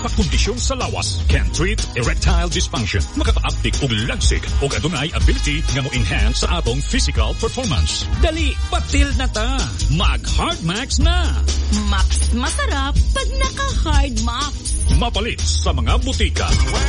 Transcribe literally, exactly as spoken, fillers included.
Pagkondisyon sa lawas can treat erectile dysfunction. Makakaaptik og lagsig o adunay ability nga mo enhance sa atong physical performance. Dali, patil na ta. Mag Hardmax na. Max masarap pag naka Hardmax. Mapalit sa mga butika.